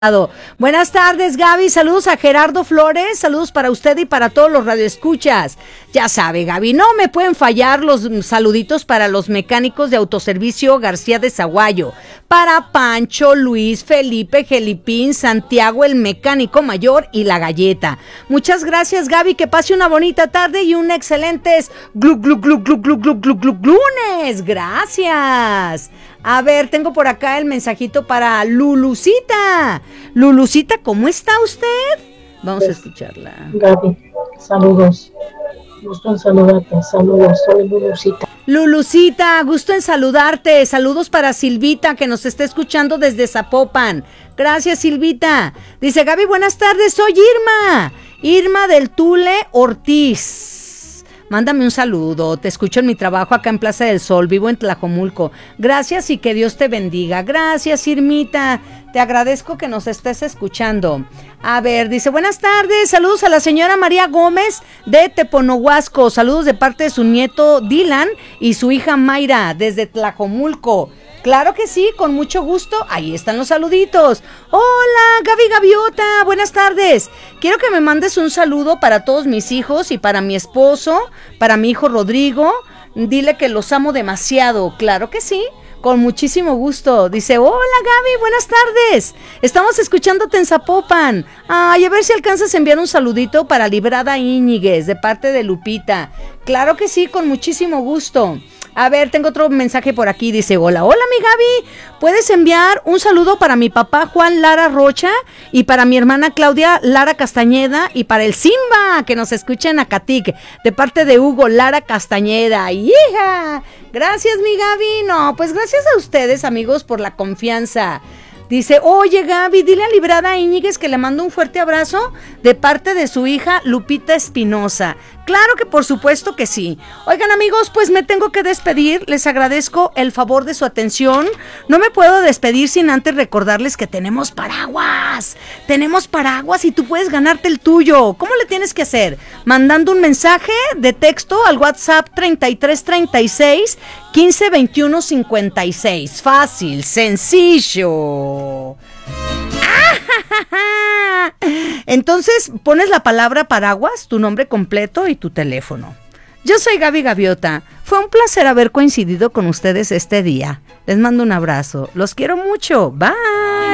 Buenas tardes, Gaby, saludos a Gerardo Flores, saludos para usted y para todos los radioescuchas. Ya sabe, Gaby, no me pueden fallar los saluditos para los mecánicos de Autoservicio García de Zaguayo, para Pancho, Luis, Felipe, Gelipín, Santiago, el mecánico mayor y la galleta. Muchas gracias, Gaby, que pase una bonita tarde y un excelente lunes. Gracias. A ver, tengo por acá el mensajito para Lulucita. Lulucita, ¿cómo está usted? Vamos a escucharla. Gaby, saludos. Gusto en saludarte. Saludos, soy Lulucita. Lulucita, gusto en saludarte. Saludos para Silvita, que nos está escuchando desde Zapopan. Gracias, Silvita. Dice, Gaby, buenas tardes, soy Irma. Irma del Tule Ortiz. Mándame un saludo, te escucho en mi trabajo acá en Plaza del Sol, vivo en Tlajomulco. Gracias y que Dios te bendiga. Gracias, Irmita, te agradezco que nos estés escuchando. A ver, dice, buenas tardes, saludos a la señora María Gómez de Teponohuasco, saludos de parte de su nieto Dylan y su hija Mayra desde Tlajomulco. Claro que sí, con mucho gusto, ahí están los saluditos. Hola, Gaby Gaviota, buenas tardes. Quiero que me mandes un saludo para todos mis hijos y para mi esposo, para mi hijo Rodrigo. Dile que los amo demasiado, claro que sí. Con muchísimo gusto. Dice, hola Gaby, buenas tardes. Estamos escuchándote en Zapopan. Ay, a ver si alcanzas a enviar un saludito para Librada Íñiguez, de parte de Lupita. Claro que sí, con muchísimo gusto. A ver, tengo otro mensaje por aquí. Dice, hola mi Gaby. ¿Puedes enviar un saludo para mi papá Juan Lara Rocha y para mi hermana Claudia Lara Castañeda y para el Simba, que nos escucha en Acatic, de parte de Hugo Lara Castañeda? ¡Hija! Gracias, mi Gaby. No, pues gracias a ustedes, amigos, por la confianza. Dice, oye Gaby, dile a Librada Íñiguez que le mando un fuerte abrazo de parte de su hija Lupita Espinosa. Claro que por supuesto que sí. Oigan, amigos, pues me tengo que despedir. Les agradezco el favor de su atención. No me puedo despedir sin antes recordarles que tenemos paraguas. Tenemos paraguas y tú puedes ganarte el tuyo. ¿Cómo le tienes que hacer? Mandando un mensaje de texto al WhatsApp 3336 1521 56. Fácil, sencillo. Entonces pones la palabra paraguas, tu nombre completo y tu teléfono. Yo soy Gaby Gaviota. Fue un placer haber coincidido con ustedes este día. Les mando un abrazo. Los quiero mucho. Bye.